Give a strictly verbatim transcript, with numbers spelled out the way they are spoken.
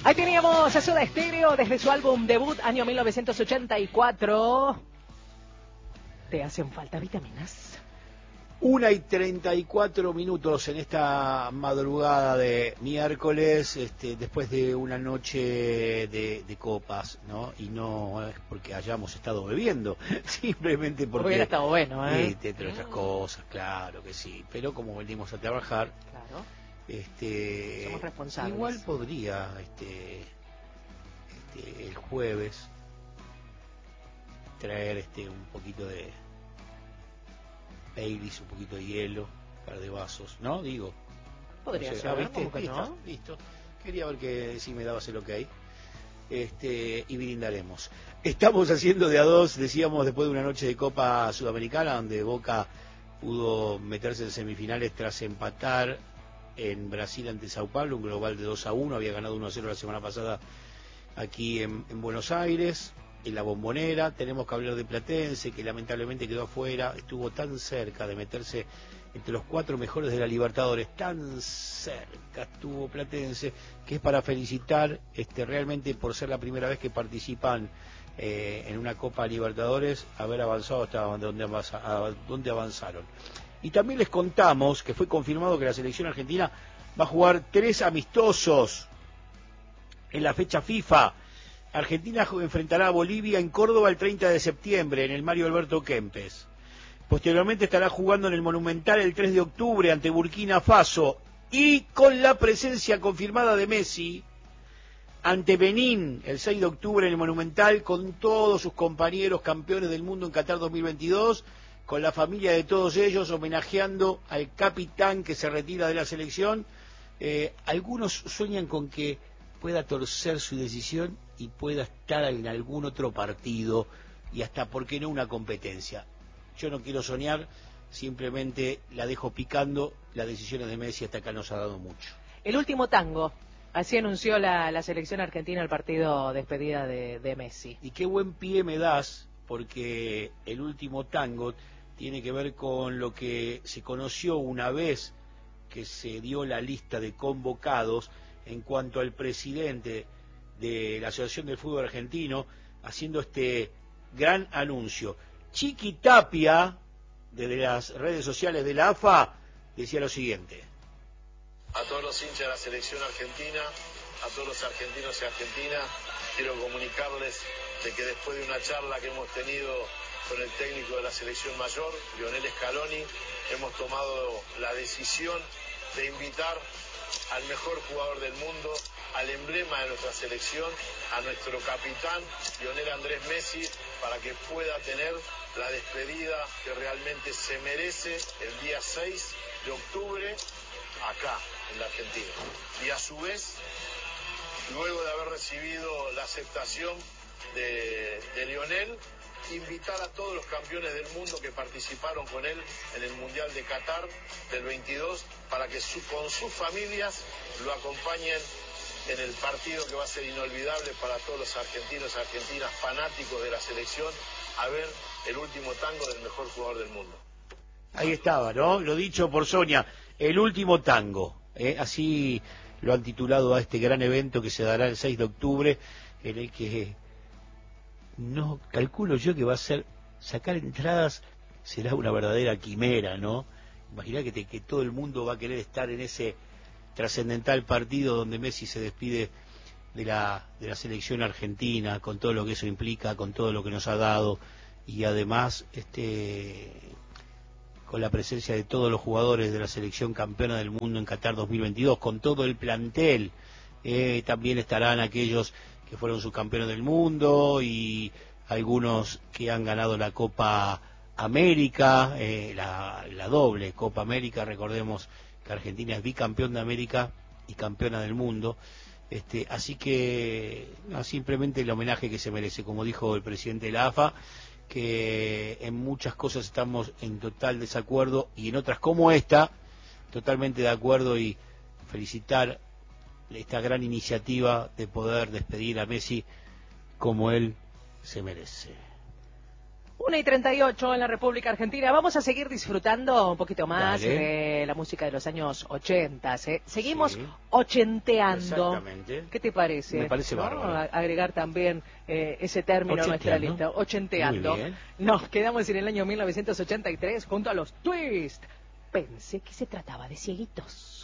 Ahí teníamos a Soda Stereo desde su álbum debut, año mil novecientos ochenta y cuatro. ¿Te hacen falta vitaminas? Una y treinta y cuatro minutos en esta madrugada de miércoles, este, después de una noche de, de copas, ¿no? Y no es porque hayamos estado bebiendo, simplemente porque... Hubiera estado bueno, ¿eh? eh entre otras cosas, claro que sí. Pero como venimos a trabajar... Claro. Este, somos responsables. Igual podría este, este, el jueves traer este un poquito de Baileys, un poquito de hielo, un par de vasos, ¿no? Digo. Podría no sé, ser, ah, ¿viste? ¿cómo que ¿Listo? no? Listo. Quería ver que si me dabas el ok. Este, y brindaremos. Estamos haciendo de a dos, decíamos, después de una noche de Copa Sudamericana, donde Boca pudo meterse en semifinales tras empatar en Brasil ante Sao Paulo, un global de dos a uno, había ganado uno a cero la semana pasada aquí en, en Buenos Aires, en la Bombonera. Tenemos que hablar de Platense, que lamentablemente quedó afuera, estuvo tan cerca de meterse entre los cuatro mejores de la Libertadores, tan cerca estuvo Platense, que es para felicitar este, realmente por ser la primera vez que participan eh, en una Copa Libertadores, haber avanzado hasta donde, a donde avanzaron. Y también les contamos que fue confirmado que la selección argentina va a jugar tres amistosos en la fecha FIFA. Argentina enfrentará a Bolivia en Córdoba el treinta de septiembre en el Mario Alberto Kempes. Posteriormente estará jugando en el Monumental el tres de octubre ante Burkina Faso y con la presencia confirmada de Messi ante Benín el seis de octubre en el Monumental con todos sus compañeros campeones del mundo en Qatar dos mil veintidós, con la familia de todos ellos, homenajeando al capitán que se retira de la selección. Eh, algunos sueñan con que pueda torcer su decisión y pueda estar en algún otro partido y hasta, ¿por qué no?, una competencia. Yo no quiero soñar, simplemente la dejo picando. Las decisiones de Messi hasta acá nos ha dado mucho. El último tango, así anunció la, la selección argentina el partido despedida de, de Messi. Y qué buen pie me das, porque el último tango tiene que ver con lo que se conoció una vez que se dio la lista de convocados en cuanto al presidente de la Asociación del Fútbol Argentino haciendo este gran anuncio. Chiqui Tapia, desde las redes sociales de la A F A, decía lo siguiente: a todos los hinchas de la selección argentina, a todos los argentinos y argentinas, quiero comunicarles de que después de una charla que hemos tenido con el técnico de la selección mayor, Lionel Scaloni, hemos tomado la decisión de invitar al mejor jugador del mundo, al emblema de nuestra selección, a nuestro capitán, Lionel Andrés Messi, para que pueda tener la despedida que realmente se merece el día seis de octubre acá, en la Argentina. Y a su vez, luego de haber recibido la aceptación de, de Lionel, invitar a todos los campeones del mundo que participaron con él en el Mundial de Qatar del veintidós para que su, con sus familias lo acompañen en el partido que va a ser inolvidable para todos los argentinos y argentinas fanáticos de la selección, a ver el último tango del mejor jugador del mundo. Ahí estaba, ¿no? Lo dicho por Sonia, el último tango, ¿eh? Así lo han titulado a este gran evento que se dará el seis de octubre, en el que no calculo yo que va a ser, sacar entradas será una verdadera quimera, ¿no? Imagina que, te, que todo el mundo va a querer estar en ese trascendental partido donde Messi se despide de la, de la selección argentina, con todo lo que eso implica, con todo lo que nos ha dado, y además este con la presencia de todos los jugadores de la selección campeona del mundo en Qatar dos mil veintidós, con todo el plantel. Eh, también estarán aquellos que fueron subcampeones del mundo y algunos que han ganado la Copa América, eh, la, la doble Copa América. Recordemos que Argentina es bicampeón de América y campeona del mundo. Este, así que no, simplemente el homenaje que se merece, como dijo el presidente de la A F A, que en muchas cosas estamos en total desacuerdo y en otras como esta totalmente de acuerdo, y felicitar esta gran iniciativa de poder despedir a Messi como él se merece. una y treinta y ocho en la República Argentina. Vamos a seguir disfrutando un poquito más Dale. de la música de los años ochenta. ¿eh? Seguimos Sí. ochenteando. Exactamente. ¿Qué te parece? Me parece ¿No? bárbaro. A- Agregar también eh, ese término a nuestra ¿Ochenteando? lista. Ochenteando. Muy bien. Nos quedamos en el año mil novecientos ochenta y tres junto a los Twist. Pensé que se trataba de cieguitos.